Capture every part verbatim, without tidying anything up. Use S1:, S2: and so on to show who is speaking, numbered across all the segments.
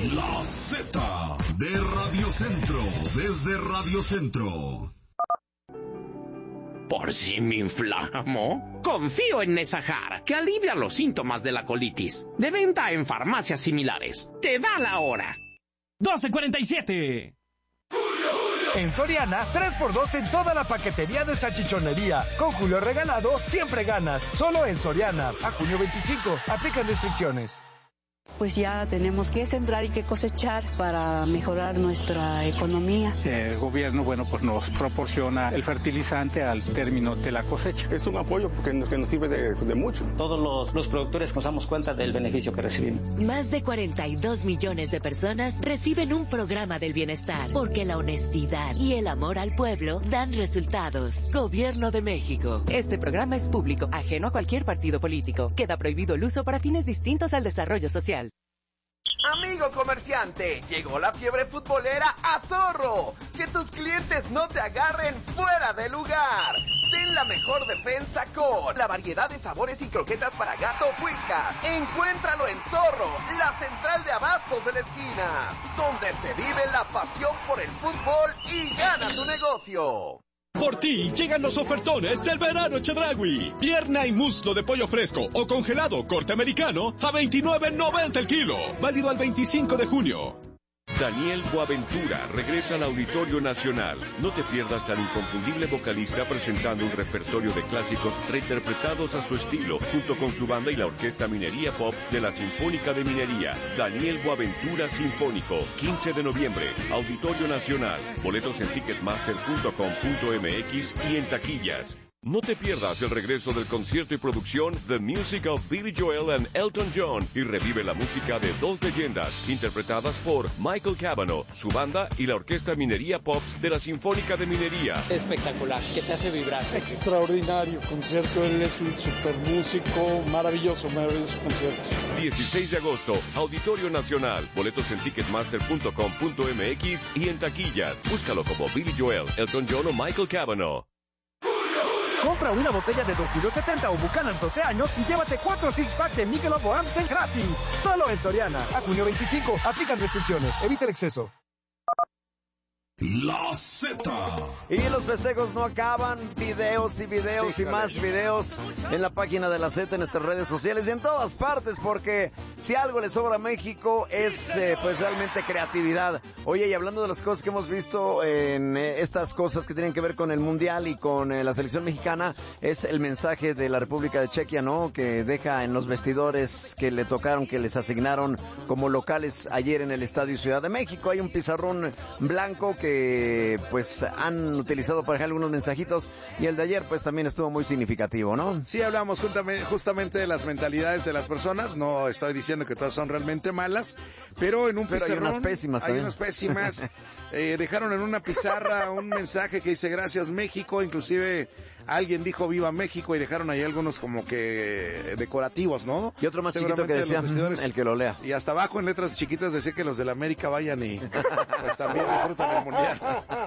S1: La Z de Radio Centro, desde Radio Centro.
S2: ¿Por si me inflamo? Confío en Nesajar, que alivia los síntomas de la colitis. De venta en farmacias similares. Te da la hora.
S3: doce cuarenta y siete.
S4: En Soriana, tres por dos en toda la paquetería de salchichonería. Con Julio regalado, siempre ganas. Solo en Soriana. A junio veinticinco. Aplican restricciones.
S5: Pues ya tenemos que sembrar y que cosechar para mejorar nuestra economía.
S6: El gobierno, bueno, pues nos proporciona el fertilizante al término de la cosecha.
S7: Es un apoyo que nos, que nos sirve de, de mucho.
S8: Todos los, los productores nos damos cuenta del beneficio que recibimos.
S9: Más de cuarenta y dos millones de personas reciben un programa del bienestar, porque la honestidad y el amor al pueblo dan resultados. Gobierno de México.
S10: Este programa es público, ajeno a cualquier partido político. Queda prohibido el uso para fines distintos al desarrollo social.
S11: Amigo comerciante, llegó la fiebre futbolera a Zorro. Que tus clientes no te agarren fuera de lugar. Ten la mejor defensa con la variedad de sabores y croquetas para gato Whiskas. Encuéntralo en Zorro, la central de abastos de la esquina, donde se vive la pasión por el fútbol y gana tu negocio.
S12: Por ti llegan los ofertones del verano Chedraui. Pierna y muslo de pollo fresco o congelado corte americano a veintinueve noventa el kilo. Válido al veinticinco de junio.
S13: Daniel Boaventura regresa al Auditorio Nacional. No te pierdas al inconfundible vocalista presentando un repertorio de clásicos reinterpretados a su estilo, junto con su banda y la Orquesta Minería Pop de la Sinfónica de Minería. Daniel Boaventura Sinfónico, quince de noviembre, Auditorio Nacional. Boletos en ticketmaster punto com punto m x y en taquillas. No te pierdas el regreso del concierto y producción The Music of Billy Joel and Elton John y revive la música de dos leyendas interpretadas por Michael Cavanaugh, su banda y la Orquesta Minería Pops de la Sinfónica de Minería.
S8: Espectacular, que te hace vibrar.
S14: Extraordinario concierto, él es un super músico, maravilloso, maravilloso concierto.
S13: dieciséis de agosto, Auditorio Nacional. Boletos en ticketmaster punto com punto m x y en taquillas. Búscalo como Billy Joel, Elton John o Michael Cavanaugh.
S4: Compra una botella de dos kilos setenta o Buchanan doce años y llévate cuatro six packs de Michelob o Amstel gratis. Solo en Soriana. A junio veinticinco. Aplican restricciones. Evita el exceso.
S1: La Z.
S15: Y los festejos no acaban. Videos y videos sí, y más videos en la página de la Z, en nuestras redes sociales y en todas partes, porque si algo le sobra a México es eh, pues realmente creatividad. Oye, y hablando de las cosas que hemos visto en eh, estas cosas que tienen que ver con el Mundial y con eh, la selección mexicana, es el mensaje de la República de Chequia, ¿no? Que deja en los vestidores que le tocaron, que les asignaron como locales ayer en el Estadio Ciudad de México. Hay un pizarrón blanco que que pues han utilizado para dejar algunos mensajitos, y el de ayer pues también estuvo muy significativo, ¿no?
S16: Sí, hablamos justamente de las mentalidades de las personas. No estoy diciendo que todas son realmente malas, pero en un
S15: pero
S16: pizarrón
S15: hay unas pésimas
S16: hay
S15: también.
S16: unas pésimas eh, dejaron en una pizarra un mensaje que dice gracias México, inclusive alguien dijo viva México, y dejaron ahí algunos como que decorativos, ¿no?
S15: Y otro más chiquito que decía el que lo lea,
S16: y hasta abajo en letras chiquitas decía que los de la América vayan y pues también disfrutan el Mundial.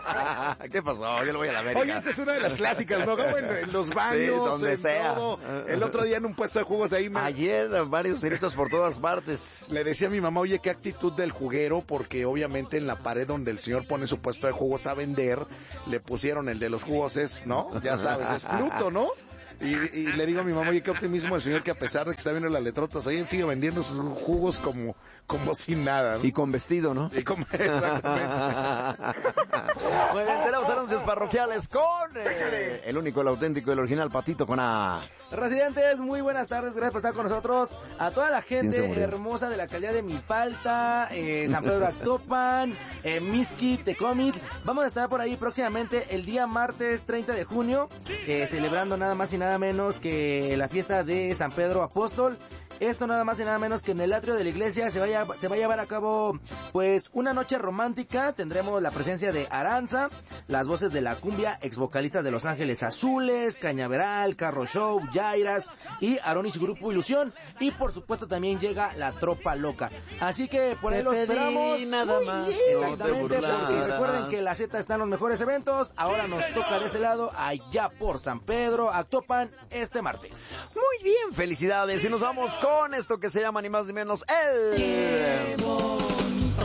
S15: ¿Qué pasó? Yo lo voy a la América.
S16: Oye, esta es una de las clásicas, ¿no? Como en, en los baños, sí,
S15: donde
S16: en
S15: sea.
S16: Todo. El otro día en un puesto de jugos de ahí me...
S15: Ayer varios ceritos por todas partes.
S16: Le decía a mi mamá, oye, qué actitud del juguero, porque obviamente en la pared donde el señor pone su puesto de jugos a vender, le pusieron el de los jugos, es, ¿no? Ya sabes, es Pluto, ¿no? Y, y le digo a mi mamá, oye, qué optimismo el señor, que a pesar de que está viendo las letrotas ahí, sigue vendiendo sus jugos como, como sin nada, ¿no?
S15: Y con vestido, ¿no?
S16: Y con, exactamente.
S15: Muy bien, tenemos anuncios parroquiales con eh, el único, el auténtico, el original Patito con A.
S17: Residentes, muy buenas tardes, gracias por estar con nosotros. A toda la gente hermosa de la calidad de Milpalta, eh, San Pedro Actopan, eh, Mixquic, Tecomit. Vamos a estar por ahí próximamente el día martes treinta de junio, eh, celebrando nada más y nada menos que la fiesta de San Pedro Apóstol. Esto nada más y nada menos que en el atrio de la iglesia se vaya, se va a llevar a cabo pues una noche romántica. Tendremos la presencia de Aranza, las voces de la cumbia, ex vocalistas de Los Ángeles Azules, Cañaveral, Carro Show, Yairas y Aarón y su grupo Ilusión. Y por supuesto también llega la Tropa Loca. Así que por ahí los esperamos.
S15: Nada más.
S17: Exactamente, no porque recuerden que la Z está en los mejores eventos. Ahora nos toca de ese lado, allá por San Pedro Actopan, este martes.
S15: Muy bien, felicidades. Y nos vamos con esto que se llama ni más ni menos el...
S18: Qué bonito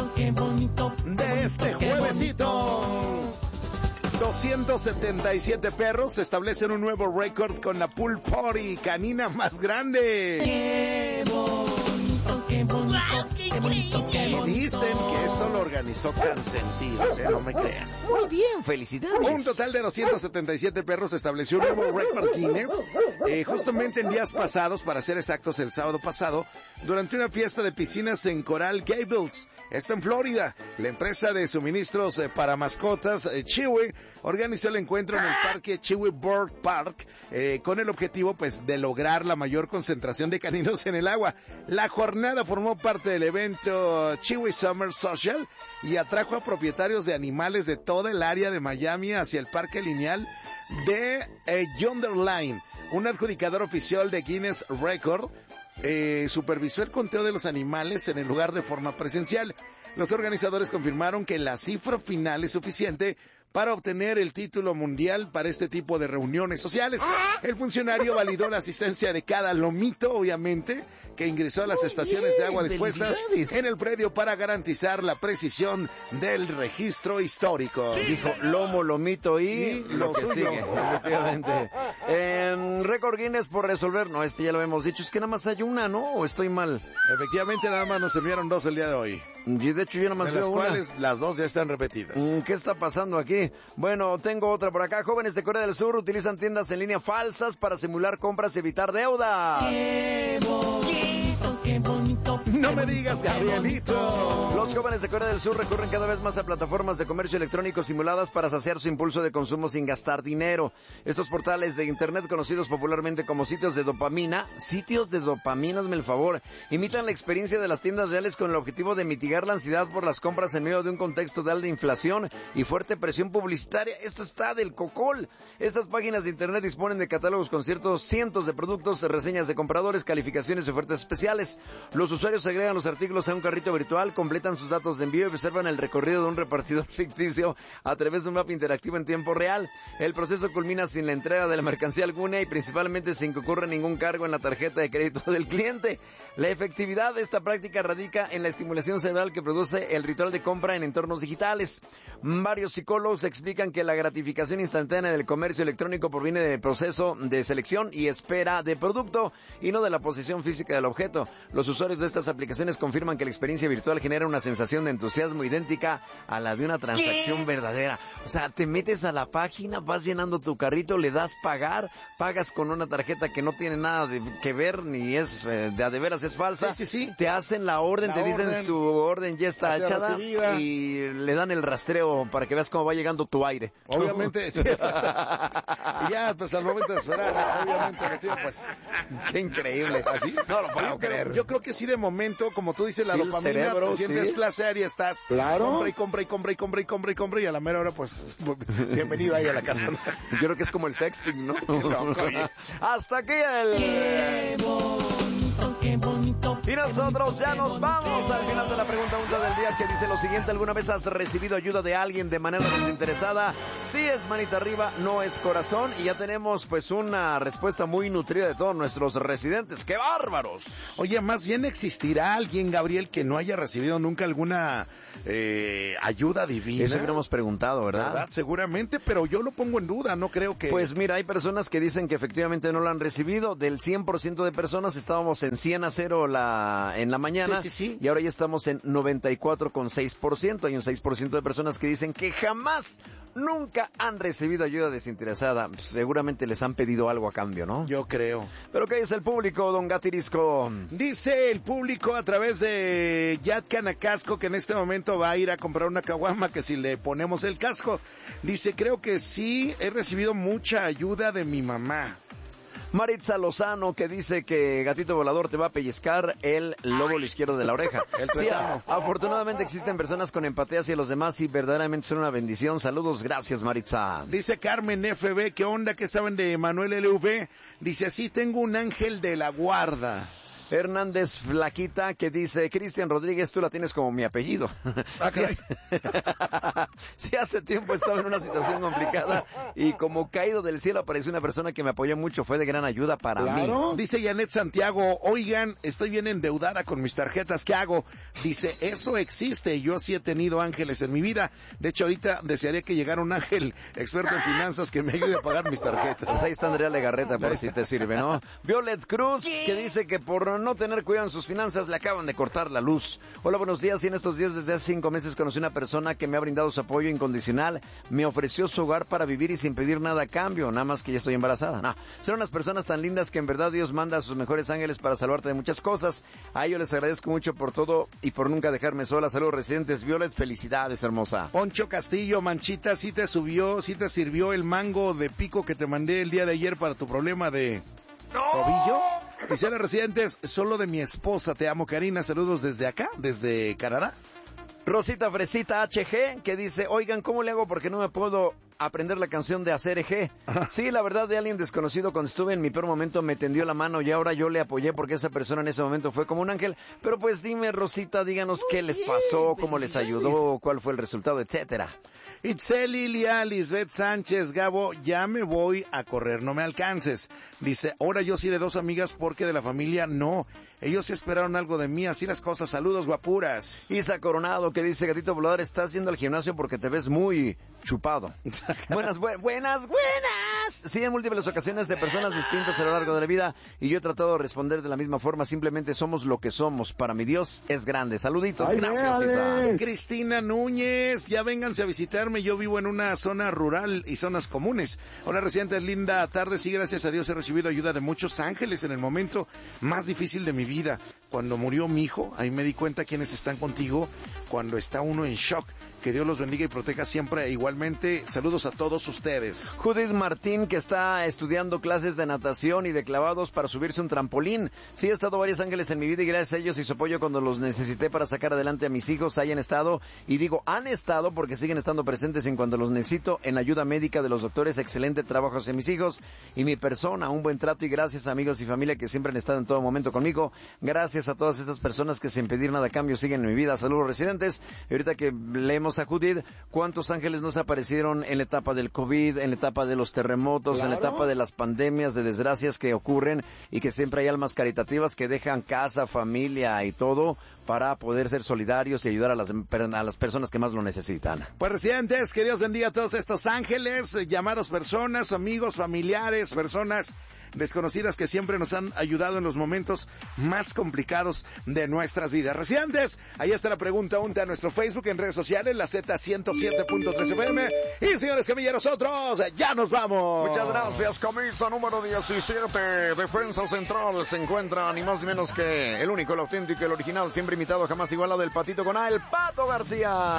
S16: este juevesito. doscientos setenta y siete perros establecen un nuevo récord con la pool party canina más grande. ¡Qué bonito, qué bonito, qué bonito, qué bonito! Y dicen que esto lo organizó Consentidos, ¿eh? No me creas.
S15: Muy bien, felicidades.
S16: Un total de doscientos setenta y siete perros estableció un nuevo récord Guinness, eh, justamente en días pasados, para ser exactos, el sábado pasado, durante una fiesta de piscinas en Coral Gables. Está en Florida. La empresa de suministros eh, para mascotas, eh, Chewy, organizó el encuentro en el parque Chewy Bird Park eh, con el objetivo pues de lograr la mayor concentración de caninos en el agua. La jornada formó parte del evento Chewy Summer Social y atrajo a propietarios de animales de toda el área de Miami hacia el parque lineal de eh, Yonder Line. Un adjudicador oficial de Guinness Record Eh, supervisó el conteo de los animales en el lugar de forma presencial. Los organizadores confirmaron que la cifra final es suficiente para obtener el título mundial para este tipo de reuniones sociales. El funcionario validó la asistencia de cada lomito, obviamente, que ingresó a las Muy estaciones bien, de agua dispuestas en el predio para garantizar la precisión del registro histórico.
S15: Dijo lomo, lomito y,
S16: y
S15: lo, lo que
S16: suyo.
S15: sigue, efectivamente. Eh, récord Guinness por resolver. No, este ya lo hemos dicho. Es que nada más hay una, ¿no? ¿O estoy mal?
S16: Efectivamente, nada más nos enviaron dos el día de hoy.
S15: Y de hecho yo nada más
S16: de
S15: veo
S16: las
S15: una.
S16: cuales las dos ya están repetidas.
S15: ¿Qué está pasando aquí? Bueno, tengo otra por acá. Jóvenes de Corea del Sur utilizan tiendas en línea falsas para simular compras y evitar deudas.
S16: ¡Qué bonito, qué bonito! No me digas, Gabrielito.
S15: Los jóvenes de Corea del Sur recurren cada vez más a plataformas de comercio electrónico simuladas para saciar su impulso de consumo sin gastar dinero. Estos portales de internet, conocidos popularmente como sitios de dopamina, sitios de dopamina, hazme el favor, imitan la experiencia de las tiendas reales con el objetivo de mitigar la ansiedad por las compras en medio de un contexto de alta inflación y fuerte presión publicitaria. Esto está del cocol. Estas páginas de internet disponen de catálogos con ciertos cientos de productos, reseñas de compradores, calificaciones y ofertas especiales. Los usuarios agregan los artículos a un carrito virtual, completan sus datos de envío y observan el recorrido de un repartidor ficticio a través de un mapa interactivo en tiempo real. El proceso culmina sin la entrega de la mercancía alguna y principalmente sin que ocurra ningún cargo en la tarjeta de crédito del cliente. La efectividad de esta práctica radica en la estimulación cerebral que produce el ritual de compra en entornos digitales. Varios psicólogos explican que la gratificación instantánea del comercio electrónico proviene del proceso de selección y espera de producto y no de la posición física del objeto. Los usuarios de estas aplicaciones confirman que la experiencia virtual genera una sensación de entusiasmo idéntica a la de una transacción ¿Qué? verdadera. O sea, te metes a la página, vas llenando tu carrito, le das pagar, pagas con una tarjeta que no tiene nada de, que ver ni es eh, de a de veras es falsa.
S16: Sí, sí, sí.
S15: Te hacen la orden,
S16: la
S15: te
S16: orden.
S15: dicen su orden ya está echada y le dan el rastreo para que veas cómo va llegando tu aire.
S16: Obviamente, sí, y ya, pues al momento de esperar, obviamente, tío, pues...
S15: Qué increíble.
S16: ¿Así?
S15: No lo puedo
S16: yo
S15: creer.
S16: Creo, yo creo que sí, de momento, como tú dices, la
S15: sí,
S16: dopamina,
S15: cerebro,
S16: pues, sientes
S15: sí.
S16: placer y estás...
S15: Claro.
S16: Compra y compra y compra y compra y compra y compra y a la mera hora, pues, bienvenido ahí a la casa.
S15: Yo creo que es como el sexting, ¿no?
S16: no
S15: Hasta aquí el...
S16: Qué bonito, qué bonito.
S15: Y nosotros ya nos vamos al final de la pregunta del día, que dice lo siguiente: ¿alguna vez has recibido ayuda de alguien de manera desinteresada? Sí es manita arriba, no es corazón. Y ya tenemos pues una respuesta muy nutrida de todos nuestros residentes. ¡Qué bárbaros!
S16: Oye, más bien existirá alguien, Gabriel, que no haya recibido nunca alguna eh, ayuda divina.
S15: Eso hubiéramos preguntado, ¿verdad?
S16: ¿verdad? Seguramente, pero yo lo pongo en duda, no creo que...
S15: Pues mira, hay personas que dicen que efectivamente no lo han recibido. Del cien por ciento de personas estábamos en cien a cero la, en la mañana.
S16: Sí, sí, sí.
S15: Y ahora ya estamos en noventa y cuatro coma seis por ciento. Hay un seis por ciento de personas que dicen que jamás, nunca han recibido ayuda desinteresada. Pues seguramente les han pedido algo a cambio, ¿no?
S16: Yo creo.
S15: ¿Pero qué dice el público, don Gatirisco?
S16: Dice el público a través de Yat Canacasco que en este momento va a ir a comprar una caguama, que si le ponemos el casco. Dice, creo que sí, he recibido mucha ayuda de mi mamá.
S15: Maritza Lozano, que dice que Gatito Volador te va a pellizcar el lóbulo izquierdo de la oreja.
S16: El
S15: sí, afortunadamente existen personas con empatía hacia los demás y verdaderamente son una bendición. Saludos, gracias Maritza.
S16: Dice Carmen F B, ¿qué onda? ¿Qué saben de Manuel L V? Dice, sí, tengo un ángel de la guarda.
S15: Hernández Flaquita, que dice, Cristian Rodríguez, tú la tienes como mi apellido.
S16: Ah,
S15: sí, sí, hace tiempo estaba en una situación complicada y como caído del cielo apareció una persona que me apoyó mucho, fue de gran ayuda para
S16: claro.
S15: mí.
S16: Dice Janet Santiago, oigan, estoy bien endeudada con mis tarjetas, ¿qué hago? Dice, eso existe, yo sí he tenido ángeles en mi vida. De hecho, ahorita desearía que llegara un ángel experto en finanzas que me ayude a pagar mis tarjetas.
S15: Pues ahí está Andrea Legarreta, por si te sirve, ¿no? Violet Cruz, que dice que por no tener cuidado en sus finanzas le acaban de cortar la luz. Hola, buenos días. Y en estos días, desde hace cinco meses, conocí una persona que me ha brindado su apoyo incondicional. Me ofreció su hogar para vivir y sin pedir nada a cambio, nada más que ya estoy embarazada. No, son unas personas tan lindas que en verdad Dios manda a sus mejores ángeles para salvarte de muchas cosas. A ellos les agradezco mucho por todo y por nunca dejarme sola. Saludos, residentes. Violet, felicidades, hermosa.
S16: Poncho Castillo, Manchita, sí te subió, sí te sirvió el mango de pico que te mandé el día de ayer para tu problema de tobillo. Quisiera, residentes, solo de mi esposa, te amo, Karina. Saludos desde acá, desde Canadá.
S15: Rosita Fresita H G, que dice, oigan, ¿cómo le hago porque no me puedo aprender la canción de Hacer Eje? Sí, la verdad, de alguien desconocido cuando estuve en mi peor momento me tendió la mano y ahora yo le apoyé porque esa persona en ese momento fue como un ángel. Pero pues dime, Rosita, díganos qué les pasó, cómo les ayudó, cuál fue el resultado, etcétera.
S16: Itzeli, Lilia, Lisbeth Sánchez, Gabo, ya me voy a correr, no me alcances. Dice, ahora yo sí de dos amigas porque de la familia no. Ellos sí esperaron algo de mí, así las cosas. Saludos, guapuras.
S15: Isa Coronado, que dice, Gatito Volador, estás yendo al gimnasio porque te ves muy chupado. buenas, bu buenas, buenas. Sí, en múltiples ocasiones de personas distintas a lo largo de la vida y yo he tratado de responder de la misma forma. Simplemente somos lo que somos. Para mi Dios es grande. Saluditos. Ay, gracias, Isa.
S16: Cristina Núñez, ya vénganse a visitarme. Yo vivo en una zona rural y zonas comunes. Hola, residentes, linda tarde. Sí, gracias a Dios he recibido ayuda de muchos ángeles en el momento más difícil de mi vida. Cuando murió mi hijo, ahí me di cuenta quiénes están contigo cuando está uno en shock. Que Dios los bendiga y proteja siempre. Igualmente, saludos a todos ustedes.
S15: Judith Martín, que está estudiando clases de natación y de clavados para subirse un trampolín. Sí, he estado varios ángeles en mi vida y gracias a ellos y su apoyo cuando los necesité para sacar adelante a mis hijos, hayan estado, y digo han estado porque siguen estando presentes en cuando los necesito, en ayuda médica de los doctores, excelente trabajo hacia mis hijos y mi persona, un buen trato y gracias a amigos y familia que siempre han estado en todo momento conmigo. Gracias a todas estas personas que sin pedir nada a cambio siguen en mi vida. Saludos, residentes. Y ahorita que leemos a Judith, ¿cuántos ángeles nos aparecieron en la etapa del COVID, en la etapa de los terremotos, claro, en la etapa de las pandemias, de desgracias que ocurren y que siempre hay almas caritativas que dejan casa, familia y todo para poder ser solidarios y ayudar a las, a las personas que más lo necesitan?
S16: Pues, residentes, que Dios bendiga a todos estos ángeles, llamados personas, amigos, familiares, personas desconocidas que siempre nos han ayudado en los momentos más complicados de nuestras vidas. Residentes, ahí está la pregunta, unta a nuestro Facebook, en redes sociales, la Z ciento siete punto tres F M. Y señores Camilla, nosotros ya nos vamos.
S15: Muchas gracias. Camisa número diecisiete, defensa central, se encuentra ni más ni menos que el único, el auténtico, el original, siempre imitado, jamás igualado, del Patito con A, el Pato García.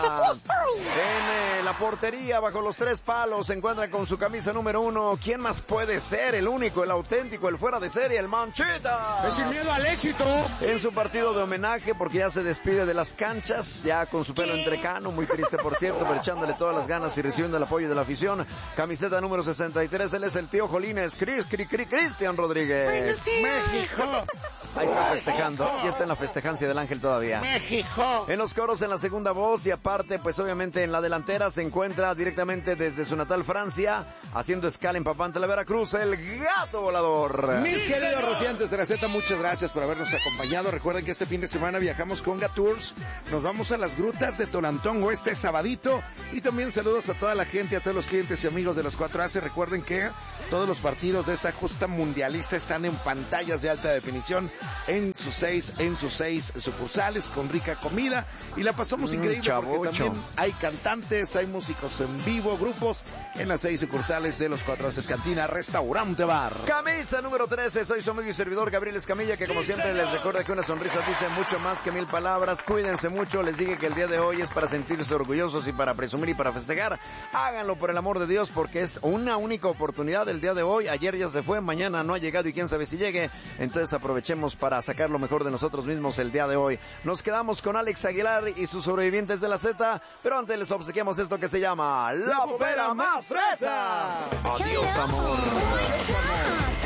S15: En eh, la portería, bajo los tres palos, se encuentra con su camisa número uno. ¿Quién más puede ser? El único, el auténtico, el fuera de serie, el Manchita.
S16: Es sin miedo al éxito.
S15: En su partido de homenaje, porque ya se despide de las canchas, ya con su pelo entrecano, muy triste por cierto, pero echándole todas las ganas y recibiendo el apoyo de la afición. Camiseta número sesenta y tres, él es el tío Jolines, Cris, Cris, Cris, Cristian Rodríguez.
S16: México.
S15: Ahí está festejando, ya está en la festejancia del ángel todavía.
S16: México.
S15: En los coros, en la segunda voz y aparte, pues obviamente en la delantera se encuentra directamente desde su natal Francia, haciendo escala en Papantla, Veracruz, el Gato Volador.
S16: Mis queridos residentes de la Z, muchas gracias por habernos acompañado. Recuerden que este fin de semana viajamos con Gatours, nos vamos a las grutas de Tonantongo este sabadito, y también saludos a toda la gente, a todos los clientes y amigos de los cuatro A C. Recuerden que todos los partidos de esta justa mundialista están en pantallas de alta definición en sus seis, en sus seis sucursales, con rica comida, y la pasamos mm, increíble chavocho. Porque también hay cantantes, hay músicos en vivo, grupos en las seis sucursales de los cuatro A C, cantina, restaurante, bar.
S15: Camisa número trece, soy su amigo y servidor Gabriel Escamilla, que como sí, siempre señor. Les recuerda que una sonrisa dice mucho más que mil palabras. Cuídense mucho, les dije que el día de hoy es para sentirse orgullosos y para presumir y para festejar. Háganlo por el amor de Dios, porque es una única oportunidad el día de hoy. Ayer ya se fue, mañana no ha llegado y quién sabe si llegue. Entonces aprovechemos para sacar lo mejor de nosotros mismos el día de hoy. Nos quedamos con Alex Aguilar y sus sobrevivientes de la Z, pero antes les obsequiamos esto que se llama La Popera Más Fresa. Adiós, amor.